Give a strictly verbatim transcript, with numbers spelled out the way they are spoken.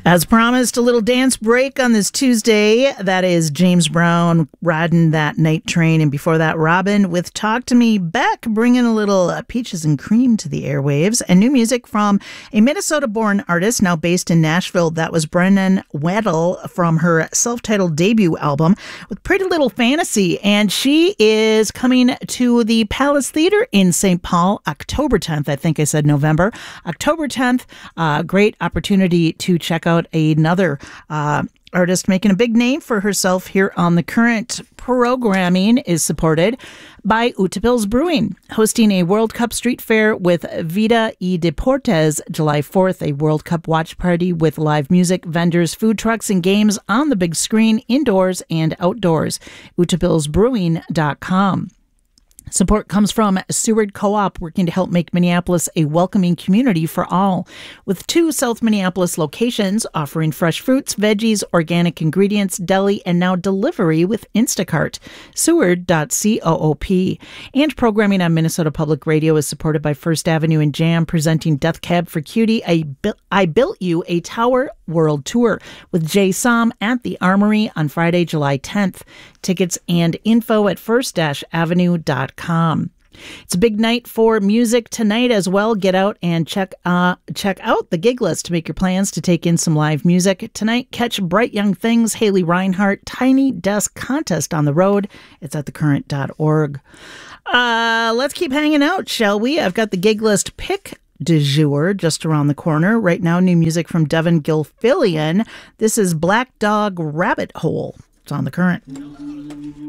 As promised, a little dance break on this Tuesday. That is James Brown riding that night train. And before that, Robin with Talk to Me. Beck bringing a little uh, peaches and cream to the airwaves. And new music from a Minnesota-born artist now based in Nashville. That was Brennan Weddle from her self-titled debut album with Pretty Little Fantasy. And she is coming to the Palace Theater in Saint Paul October tenth. I think I said November. October tenth. Uh, great opportunity to check out another uh, artist making a big name for herself here on The Current. Programming is supported by Utepils Brewing, hosting a World Cup street fair with Vida y Deportes July fourth, a World Cup watch party with live music, vendors, food trucks, and games on the big screen, indoors and outdoors. Utepils Brewing dot com. Support comes from Seward Co-op, working to help make Minneapolis a welcoming community for all. With two South Minneapolis locations offering fresh fruits, veggies, organic ingredients, deli, and now delivery with Instacart. Seward dot coop. And programming on Minnesota Public Radio is supported by First Avenue and Jam, presenting Death Cab for Cutie, a Bu- I Built You a Tower World Tour with Jay Som at the Armory on Friday, July tenth. Tickets and info at first avenue dot com. It's a big night for music tonight as well. Get out and check uh, check out the gig list to make your plans to take in some live music. Tonight, catch Bright Young Things, Haley Reinhart, Tiny Desk Contest on the road. It's at the current dot org. Uh, let's keep hanging out, shall we? I've got the gig list pick du jour just around the corner. Right now, new music from Devin Gilfillian. This is Black Dog Rabbit Hole. It's on The Current.